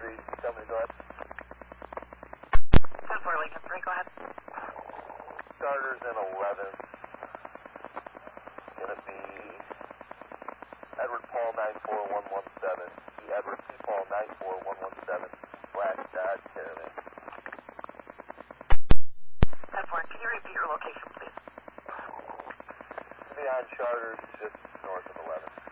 3, tell me to go ahead. 10-4 Lincoln 3, go ahead. Starters in 11. Gonna be Edward Paul 94117. Edward P. Paul 94117. Black Dodge Caravan. 10-4, can you repeat your location, please? Beyond Charters, just north of 11.